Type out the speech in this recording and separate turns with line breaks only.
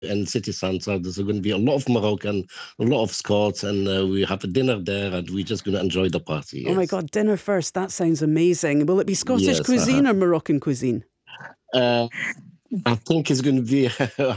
in city center. There's going to be a lot of Moroccan, a lot of Scots, and we have a dinner there, and we're just going to enjoy the party.
Oh my
Yes,
God, dinner first. That sounds amazing. Will it be Scottish
yes.
cuisine or Moroccan cuisine?
Uh, I think it's going to be